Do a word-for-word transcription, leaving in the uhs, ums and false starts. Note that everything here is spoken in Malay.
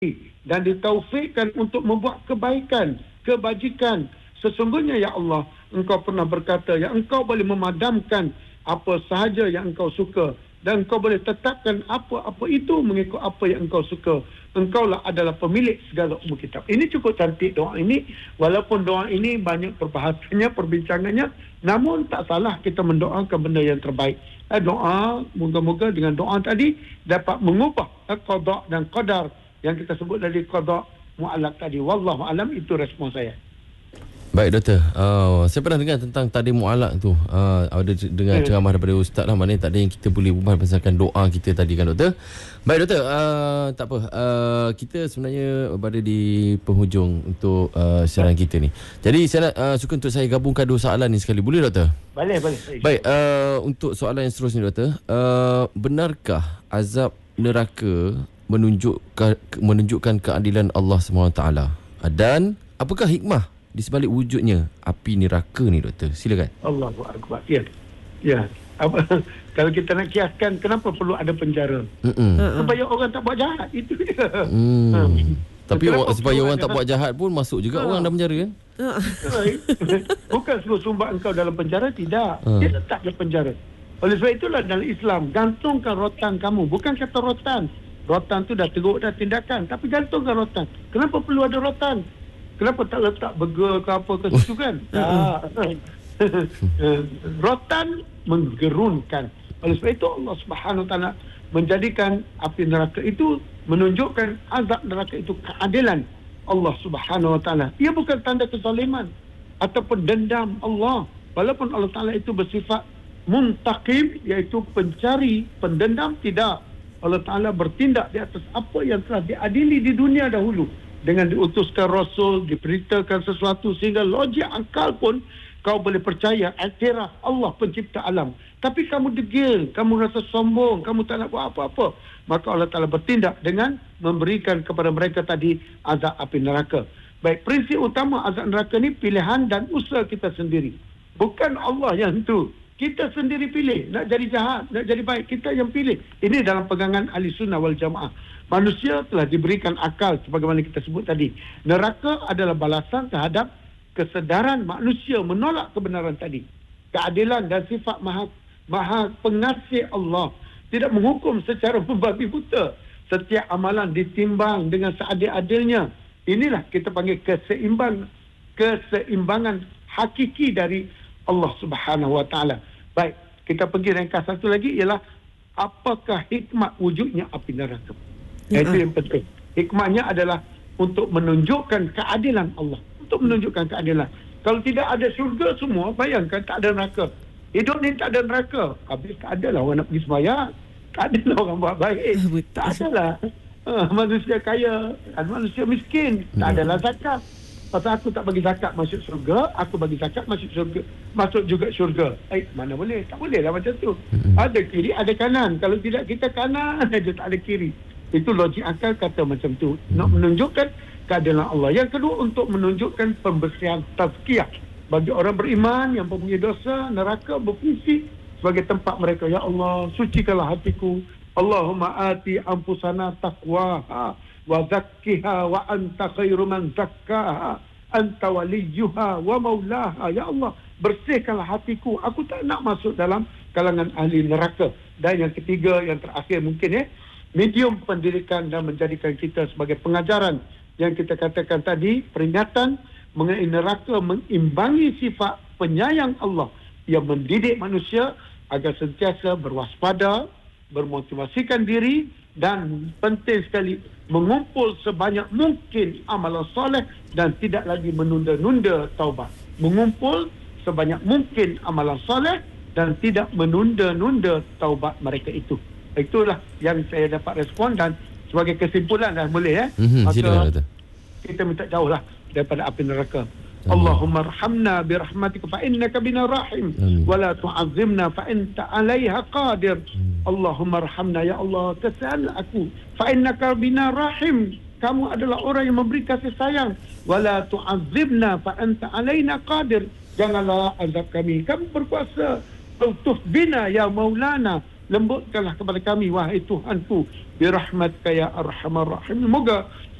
dan ditaufikkan untuk membuat kebaikan, kebajikan. Sesungguhnya ya Allah, Engkau pernah berkata yang Engkau boleh memadamkan apa sahaja yang Engkau suka dan Engkau boleh tetapkan apa-apa itu mengikut apa yang Engkau suka. Engkaulah adalah pemilik segala umur kitab. Ini cukup cantik doa ini. Walaupun doa ini banyak perbahasannya, perbincangannya, namun tak salah kita mendoakan benda yang terbaik. Doa, moga-moga dengan doa tadi dapat mengubah qada dan qadar yang kita sebut tadi, qada mu'allaq tadi. Wallahu alam, itu respon saya. Baik doktor, uh, saya pernah dengar tentang tadi mu'allaq tu. Uh, ada dengar hmm. ceramah daripada ustaz lah, maknanya tak ada yang kita boleh ubah berdasarkan doa kita tadi kan doktor. Baik doktor, uh, tak apa. Uh, kita sebenarnya berada di penghujung untuk uh, siaran kita ni. Jadi saya nak, uh, suka untuk saya gabungkan dua soalan ni sekali. Boleh doktor? Boleh, boleh. Baik, uh, untuk soalan yang seterusnya doktor. Uh, benarkah azab neraka menunjukkan menunjukkan keadilan Allah subhanahu wa taala? Dan apakah hikmah di sebalik wujudnya api neraka ni doktor? Silakan. Allahu akbar. Ya. Ya. Apa, kalau kita nak kiaskan, kenapa perlu ada penjara? Mm-mm. Supaya orang tak buat jahat. Itu dia. Hmm. Ha. Tapi orang, supaya orang tak buat jahat pun masuk juga ha. orang dalam penjara kan? Ha. Bukan suruh sumbat engkau dalam penjara, tidak. Ha. Dia letak dalam penjara. Oleh sebab itulah dalam Islam, gantungkan rotan kamu. Bukan kata rotan. Rotan tu dah teruk dah tindakan. Tapi gantungkan rotan. Kenapa perlu ada rotan? Kenapa tak letak burger ke apa ke situ kan? Tak. Rotan menggerunkan. Oleh sebab itu Allah Subhanahu Wa Taala menjadikan api neraka itu, menunjukkan azab neraka itu keadilan Allah Subhanahu Wa Taala. Ia bukan tanda kezaliman ataupun dendam Allah. Walaupun Allah Taala itu bersifat muntaqim, iaitu pencari, pendendam, tidak. Allah Taala bertindak di atas apa yang telah diadili di dunia dahulu. Dengan diutuskan Rasul, diberitakan sesuatu sehingga logik akal pun kau boleh percaya, iktiraf Allah pencipta alam. Tapi kamu degil, kamu rasa sombong, kamu tak nak buat apa-apa. Maka Allah Ta'ala bertindak dengan memberikan kepada mereka tadi azab api neraka. Baik, prinsip utama azab neraka ni pilihan dan usaha kita sendiri. Bukan Allah yang tu. Kita sendiri pilih, nak jadi jahat, nak jadi baik, kita yang pilih. Ini dalam pegangan ahli sunnah wal jamaah. Manusia telah diberikan akal sebagaimana kita sebut tadi. Neraka adalah balasan terhadap kesedaran manusia menolak kebenaran tadi. Keadilan dan sifat maha, maha pengasih Allah tidak menghukum secara membabi buta. Setiap amalan ditimbang dengan seadil-adilnya. Inilah kita panggil keseimbang, keseimbangan hakiki dari Allah Subhanahu Wa Taala. Baik, kita pergi ringkas satu lagi, ialah apakah hikmat wujudnya api neraka? Ya. Itu yang penting. Hikmahnya adalah untuk menunjukkan keadilan Allah. Untuk menunjukkan keadilan. Kalau tidak ada syurga semua, bayangkan tak ada neraka. Hidup ni tak ada neraka. Habis tak adalah orang nak pergi sembahyang. Tak adalah orang buat baik. Tak adalah uh, manusia kaya dan manusia miskin. Tak adalah zakat. Pasal aku tak bagi zakat masuk syurga, aku bagi zakat masuk syurga, masuk juga syurga. Eh, mana boleh? Tak boleh lah macam tu. Ada kiri, ada kanan. Kalau tidak kita kanan aja, tak ada kiri. Itu logik akal kata macam tu. Nak menunjukkan keadilan Allah. Yang kedua, untuk menunjukkan pembersihan tazkiyah. Bagi orang beriman yang mempunyai dosa, neraka berfungsi sebagai tempat mereka. Ya Allah, sucikanlah hatiku. Allahumma ati anfusana taqwaha wa zakkiha wa anta khairu man zakkaha anta waliyuha wa maulaha. Ya Allah, bersihkanlah hatiku. Aku tak nak masuk dalam kalangan ahli neraka. Dan yang ketiga, yang terakhir mungkin ya, medium pendidikan dan menjadikan kita sebagai pengajaran yang kita katakan tadi, peringatan mengenai neraka mengimbangi sifat penyayang Allah yang mendidik manusia agar sentiasa berwaspada, bermotivasikan diri, dan penting sekali mengumpul sebanyak mungkin amalan soleh dan tidak lagi menunda-nunda taubat. Mengumpul sebanyak mungkin amalan soleh dan tidak menunda-nunda taubat mereka itu. Itulah yang saya dapat respon, dan sebagai kesimpulan dah boleh ya. Mm-hmm, maka kita minta jauhlah daripada api neraka. Allahumma arhamna birahmatika fa innaka bina rahim wa la tu'azzimna fa anta 'alaiha qadir. Allahumma arhamna, ya Allah, kasihanlah aku, fa innaka bina rahim, kamu adalah orang yang memberi kasih sayang, wa la tu'azzimna fa anta 'alaina qadir, janganlah azab kami, kamu berkuasa. Utuf bina ya maulana lembutkanlah kepada kami wahai Tuhanku birahmatika ya arhamar rahim. Moga